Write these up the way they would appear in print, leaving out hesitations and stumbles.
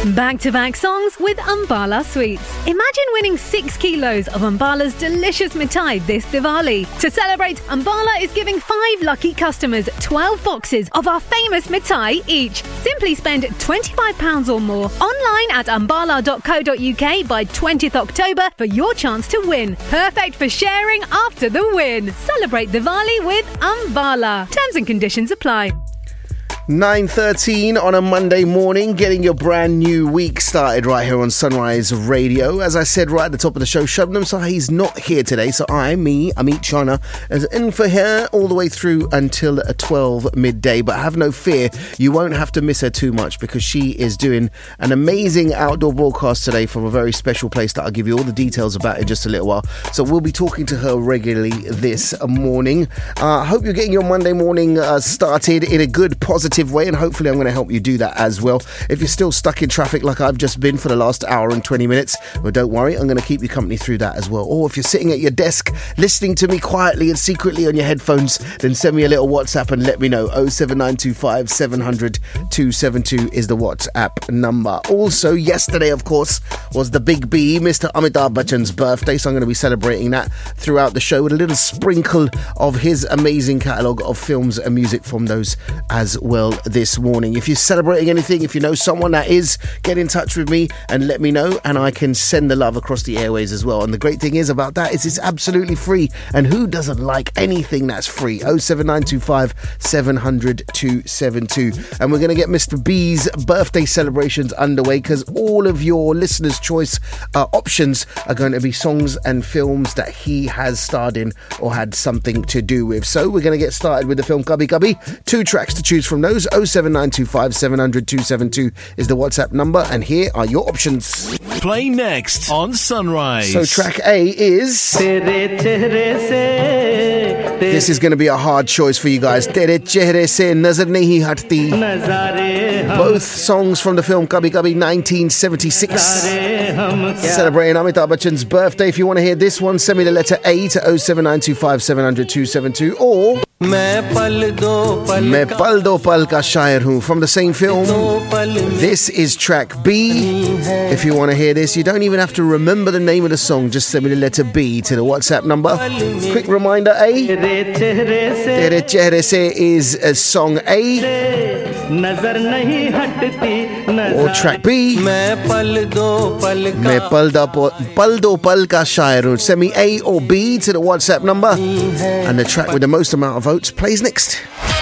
Back-to-back songs with Ambala Sweets. Imagine winning 6 kilos of Ambala's delicious mithai this Diwali. To celebrate, Ambala is giving 5 lucky customers 12 boxes of our famous mithai each. Simply spend £25 or more online at ambala.co.uk by 20th October for your chance to win. Perfect for sharing after the win. Celebrate Diwali with Ambala. Terms and conditions apply. 9:13 on a Monday morning, getting your brand new week started right here on Sunrise Radio. As I said right at the top of the show, Shabnam Sahi's not here today, so Amit Chana, is in for her all the way through until 12 midday. But have no fear, you won't have to miss her too much because she is doing an amazing outdoor broadcast today from a very special place that I'll give you all the details about in just a little while. So we'll be talking to her regularly this morning. I hope you're getting your Monday morning started in a good, positive way, and hopefully I'm going to help you do that as well. If you're still stuck in traffic like I've just been for the last hour and 20 minutes, well, don't worry, I'm going to keep you company through that as well. Or if you're sitting at your desk listening to me quietly and secretly on your headphones, then send me a little WhatsApp and let me know. 07925 700 272 is the WhatsApp number. Also, yesterday, of course, was the Big B, Mr. Amitabh Bachchan's birthday, so I'm going to be celebrating that throughout the show with a little sprinkle of his amazing catalogue of films and music from those as well this morning. If you're celebrating anything, if you know someone that is, get in touch with me and let me know, and I can send the love across the airways as well. And the great thing is about that is it's absolutely free, and who doesn't like anything that's free? 07925 700 272. And we're going to get Mr. B's birthday celebrations underway because all of your listeners' choice options are going to be songs and films that he has starred in or had something to do with. So we're going to get started with the film Kabhi Kabhi. 2 tracks to choose from those. 07925 700 272 is the WhatsApp number, and here are your options. Play next on Sunrise. So track A is... This is going to be a hard choice for you guys. Tere chehre se nazar nahi hatti. Both songs from the film Kabhi Kabhi 1976. Celebrating Amitabh Bachchan's birthday. If you want to hear this one, send me the letter A to 07925 700 272 or... मैं पल दो पल का शायर हूँ from the same film. This is track B. If you want to hear this, you don't even have to remember the name of the song. Just send me the letter B to the WhatsApp number. Quick reminder, A. Tere chehre se is song A. Or track B. मैं पल दो पल का शायर हूँ. Send me A or B to the WhatsApp number. And the track with the most amount of votes plays next.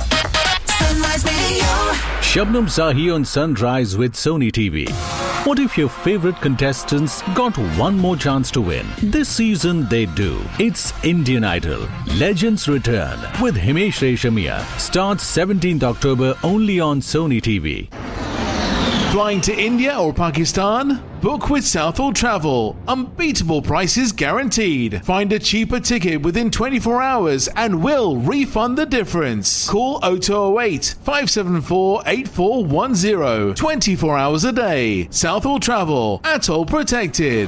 Shabnam Sahi on Sunrise with Sony TV. What if your favorite contestants got one more chance to win? This season they do. It's Indian Idol. Legends Return with Himesh Reshamia. Starts 17th October only on Sony TV. Flying to India or Pakistan? Book with Southall Travel. Unbeatable prices guaranteed. Find a cheaper ticket within 24 hours and we'll refund the difference. Call 0208 574 8410. 24 hours a day. Southall Travel. Atoll protected.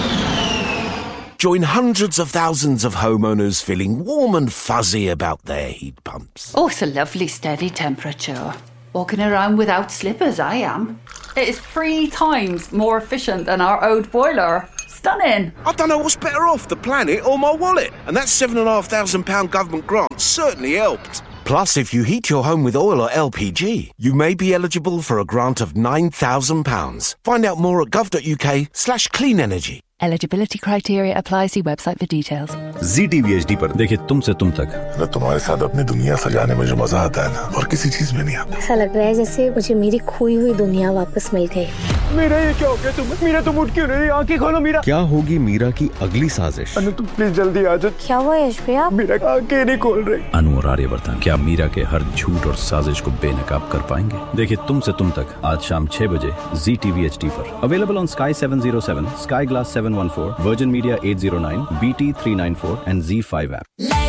Join hundreds of thousands of homeowners feeling warm and fuzzy about their heat pumps. Oh, it's a lovely steady temperature. Walking around without slippers, I am. It is 3 times more efficient than our old boiler. Stunning. I don't know what's better off, the planet or my wallet. And that £7,500 government grant certainly helped. Plus, if you heat your home with oil or LPG, you may be eligible for a grant of £9,000. Find out more at gov.uk/clean energy. Eligibility criteria apply. See website for details. ZTV HD पर देखिए तुमसे तुम तक। तुम्हारे साथ अपनी दुनिया सजाने में जो मजा आता है ना, और किसी चीज में नहीं आता। ऐसा लग रहा है जैसे मुझे मेरी खोई हुई दुनिया वापस मिल गई। मीरा, ये क्या हो गया तुम्हें? मीरा, तुम उठ क्यों नहीं? आंखें खोलो मीरा। क्या होगी मीरा की अगली साजिश? अनु, तुम प्लीज जल्दी आ जाओ। क्या हुआ यश भैया? मीरा आंखें नहीं खोल रही। अनु और आर्यवर्धन क्या मीरा के हर झूठ और साजिश को बेनकाब कर पाएंगे? देखिए तुमसे तुम तक आज शाम 6 बजे ZTV HD पर। Available on Sky 707, Sky Glass 714, Virgin Media 809, BT 394 and Z5 app.